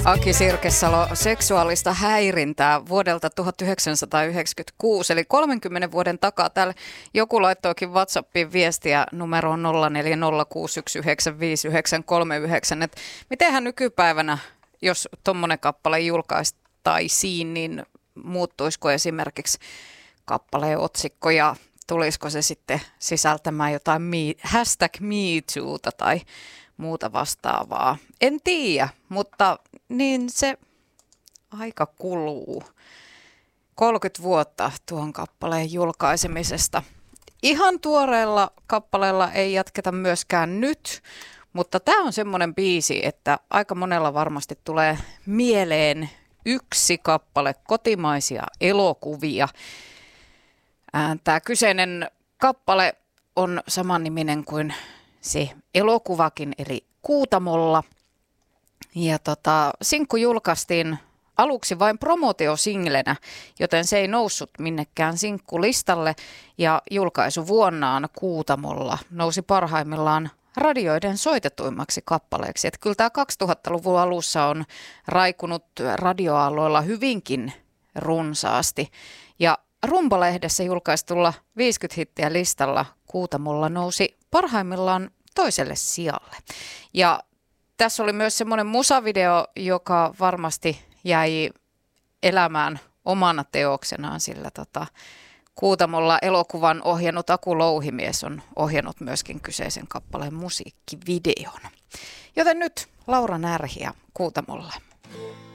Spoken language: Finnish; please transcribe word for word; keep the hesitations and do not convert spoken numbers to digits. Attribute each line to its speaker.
Speaker 1: Aki Sirkesalo, seksuaalista häirintää vuodelta tuhatyhdeksänsataayhdeksänkymmentäkuusi, eli kolmenkymmenen vuoden takaa. Täällä joku laittoikin WhatsAppiin viestiä numeroon nolla neljä nolla kuusi yksi yhdeksän viisi yhdeksän kolme yhdeksän. Et mitenhän nykypäivänä, jos tuommoinen kappale julkaistaisiin, niin muuttuisiko esimerkiksi kappaleen otsikko ja tulisiko se sitten sisältämään jotain me, hashtag MeToota tai muuta vastaavaa? En tiedä, mutta niin se aika kuluu. kolmekymmentä vuotta tuon kappaleen julkaisemisesta. Ihan tuoreella kappaleella ei jatketa myöskään nyt, mutta tämä on semmoinen biisi, että aika monella varmasti tulee mieleen yksi kappale kotimaisia elokuvia. Tämä kyseinen kappale on samanniminen kuin se elokuvakin, eli Kuutamolla. Ja tota, sinkku julkaistiin aluksi vain promotiosinglenä, joten se ei noussut minnekään sinkkulistalle. Ja julkaisuvuonnaan Kuutamolla nousi parhaimmillaan radioiden soitetuimmaksi kappaleeksi. Että kyllä tämä kaksituhattaluvun alussa on raikunut radioaalloilla hyvinkin runsaasti. Ja Rumba-lehdessä julkaistulla viisikymmentä hittiä listalla Kuutamolla nousi parhaimmillaan toiselle sijalle. Ja tässä oli myös semmoinen musavideo, joka varmasti jäi elämään omana teoksenaan, sillä tota, Kuutamolla elokuvan ohjannut Aku Louhimies on ohjannut myöskin kyseisen kappaleen musiikkivideon. Joten nyt Laura Närhi ja Kuutamolla.